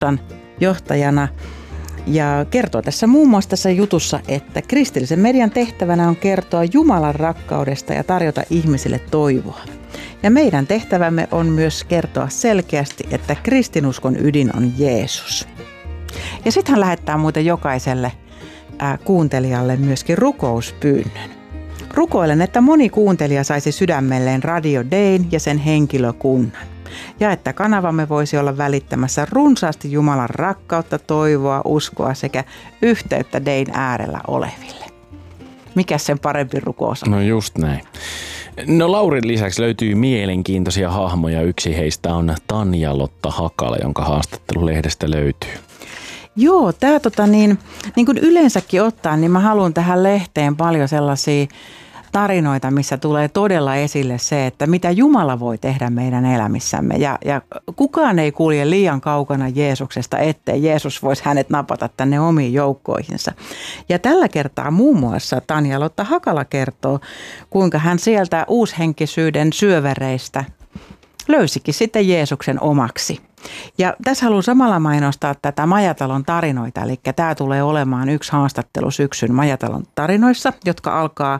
Jottan johtajana ja kertoo tässä muun muassa tässä jutussa, että kristillisen median tehtävänä on kertoa Jumalan rakkaudesta ja tarjota ihmisille toivoa. Ja meidän tehtävämme on myös kertoa selkeästi, että kristinuskon ydin on Jeesus. Ja sitten hän lähettää muuten jokaiselle kuuntelijalle myöskin rukouspyynnön. Rukoilen, että moni kuuntelija saisi sydämelleen Radio Dayn ja sen henkilökunnan. Ja että kanavamme voisi olla välittämässä runsaasti Jumalan rakkautta, toivoa, uskoa sekä yhteyttä Dayn äärellä oleville. Mikäs sen parempi rukous on? No just näin. No Laurin lisäksi löytyy mielenkiintoisia hahmoja. Yksi heistä on Tanja-Lotta Hakala, jonka haastattelu lehdestä löytyy. Joo, tämä niin kuin yleensäkin ottaen, niin mä haluan tähän lehteen paljon sellaisia tarinoita, missä tulee todella esille se, että mitä Jumala voi tehdä meidän elämissämme. Ja kukaan ei kulje liian kaukana Jeesuksesta, ettei Jeesus voisi hänet napata tänne omiin joukkoihinsa. Ja tällä kertaa muun muassa Tanja-Lotta Hakala kertoo, kuinka hän sieltä uushenkisyyden syövereistä löysikin sitten Jeesuksen omaksi. Ja tässä haluan samalla mainostaa tätä Majatalon tarinoita, eli tämä tulee olemaan yksi haastattelu syksyn Majatalon tarinoissa, jotka alkaa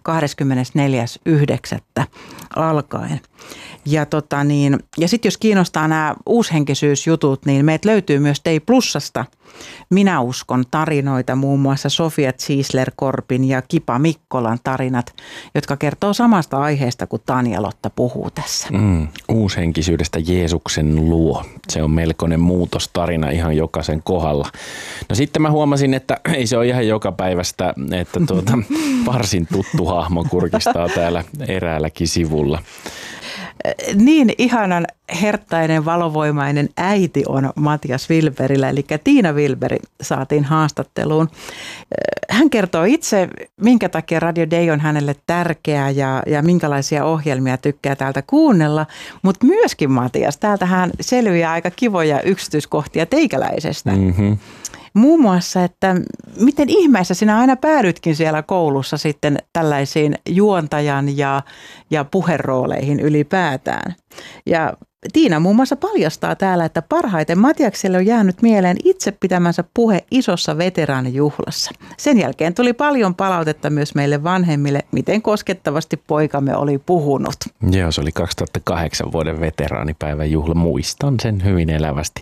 24.9. alkaen. Ja sitten jos kiinnostaa nämä uushenkisyysjutut, niin meiltä löytyy myös Day Plusasta Minä uskon tarinoita, muun muassa Sofia Ziesler-Korpin ja Kipa Mikkolan tarinat, jotka kertoo samasta aiheesta kuin Tanja-Lotta puhuu tässä. Uushenkisyydestä Jeesuksen luo. Se on melkoinen muutostarina ihan jokaisen kohdalla. No sitten mä huomasin, että ei se ole ihan joka päivästä, että varsin tuttu hahmo kurkistaa täällä eräälläkin sivulla. Niin ihanan herttainen, valovoimainen äiti on Matias Wilberillä, eli Tiina Wilberi saatiin haastatteluun. Hän kertoo itse, minkä takia Radio Day on hänelle tärkeää ja minkälaisia ohjelmia tykkää täältä kuunnella, mutta myöskin Matias, täältähän selviää aika kivoja yksityiskohtia teikäläisestä. Mm-hmm. Muun muassa, että miten ihmeessä sinä aina päädytkin siellä koulussa sitten tällaisiin juontajan ja puherooleihin ylipäätään. Ja Tiina muun muassa paljastaa täällä, että parhaiten Matiakselle on jäänyt mieleen itse pitämänsä puhe isossa veteraanijuhlassa. Sen jälkeen tuli paljon palautetta myös meille vanhemmille, miten koskettavasti poikamme oli puhunut. Joo, se oli 2008 vuoden veteraanipäivän juhla. Muistan sen hyvin elävästi.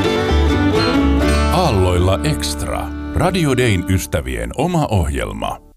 Aalloilla Extra. Radio Dayn ystävien oma ohjelma.